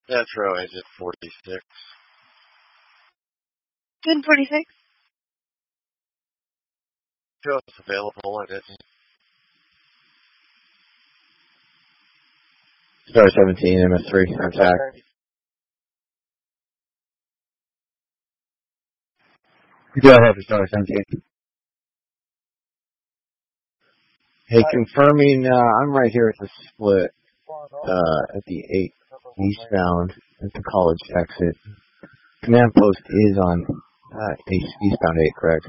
Metro exit 46. 1046. Shows available at exit. Star 17, MS3, contact. Go ahead for Star 17. Hey, confirming, I'm right here at the split, at the 8 eastbound at the college exit. Command post is on eastbound 8, correct?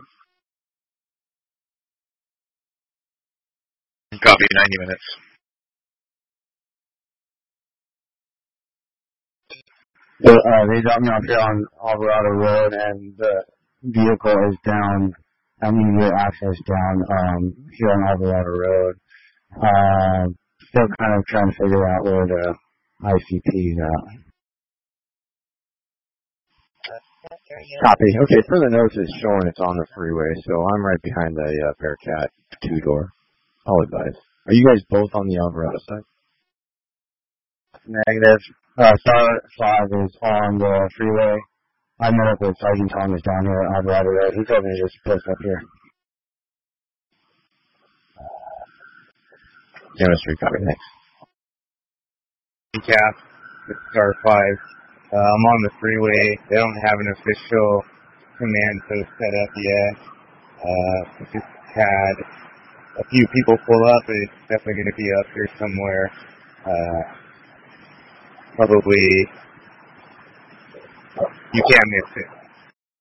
Copy, 90 minutes. So, they dropped me off here on Alvarado Road, and the vehicle is down, immediate access down, here on Alvarado Road. Still kind of trying to figure out where the ICP is at. Copy. Okay, for the notes, it's showing it's on the freeway, so I'm right behind the Bearcat 2-door. I'll advise. Are you guys both on the Alvarado side? Negative. Star 5 is on the freeway. I met up with Sergeant Thomas down here at Alvarado Road. He told me to just post up here. Chemistry, copy, thanks. Cap, Star 5. I'm on the freeway. They don't have an official command post set up yet. Just had a few people pull up, but it's definitely going to be up here somewhere. Probably, you can't miss it.